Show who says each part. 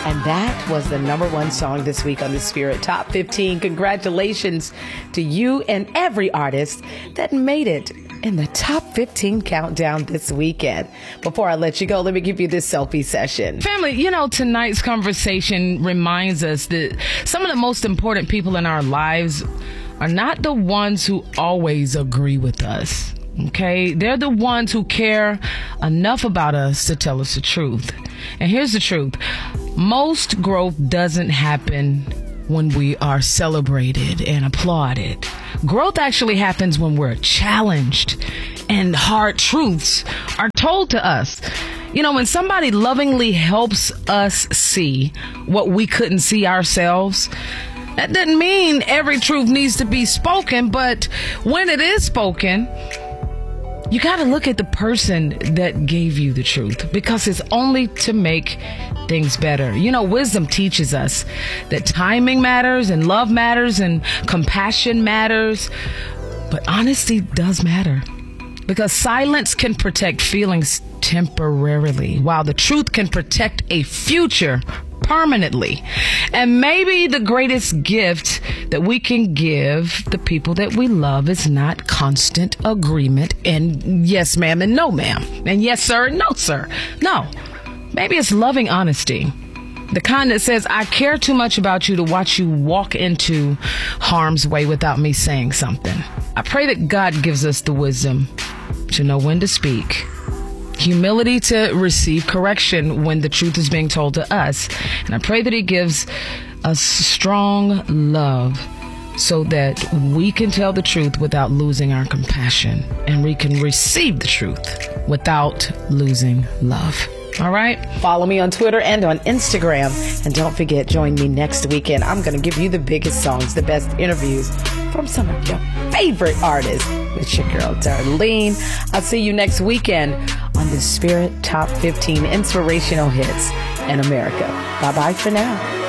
Speaker 1: And that was the number one song this week on the Spirit Top 15. Congratulations to you and every artist that made it in the Top 15 countdown this weekend. Before I let you go, let me give you this selfie session.
Speaker 2: Family, tonight's conversation reminds us that some of the most important people in our lives are not the ones who always agree with us. Okay? They're the ones who care enough about us to tell us the truth. And here's the truth. Most growth doesn't happen when we are celebrated and applauded. Growth actually happens when we're challenged and hard truths are told to us. When somebody lovingly helps us see what we couldn't see ourselves, that doesn't mean every truth needs to be spoken, but when it is spoken, you got to look at the person that gave you the truth, because it's only to make things better. Wisdom teaches us that timing matters and love matters and compassion matters, but honesty does matter, because silence can protect feelings temporarily, while the truth can protect a future permanently. And maybe the greatest gift that we can give the people that we love is not constant agreement and yes ma'am and no ma'am and yes sir and no sir. No, maybe it's loving honesty, the kind that says, I care too much about you to watch you walk into harm's way without me saying something. I pray that God gives us the wisdom to know when to speak, humility to receive correction when the truth is being told to us. And I pray that He gives us strong love so that we can tell the truth without losing our compassion, and we can receive the truth without losing love. All right?
Speaker 1: Follow me on Twitter and on Instagram. And don't forget, join me next weekend. I'm going to give you the biggest songs, the best interviews from some of your favorite artists with your girl, Darlene. I'll see you next weekend on the Spirit Top 15 Inspirational Hits in America. Bye-bye for now.